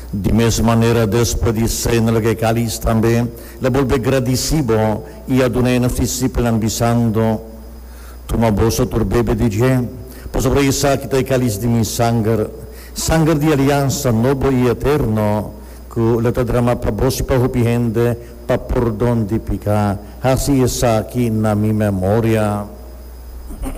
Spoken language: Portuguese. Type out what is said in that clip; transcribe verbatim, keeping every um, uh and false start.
De mesma maneira, después de cena que cáliz também, le volve gradecido e adunei nos discípulos bisando, toma bolsa tur bebe di je, posso presa que tai cáliz de mi sangue, sangue di aliança novo e eterno, que le drama pa bosi pa hupihende, pa perdão de picar, assim essa aqui na minha memória.